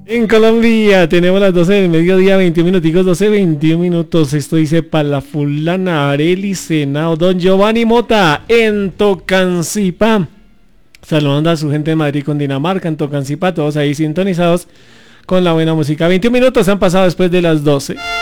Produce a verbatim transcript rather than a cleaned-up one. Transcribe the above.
En Colombia tenemos las doce del mediodía, veintiún minuticos, doce, veintiún minutos. Esto dice para la fulana Areli Senao, don Giovanni Mota en Tocancipá. Saludando a su gente de Madrid con Dinamarca, en Tocancipá, todos ahí sintonizados con la buena música. veintiún minutos han pasado después de las doce.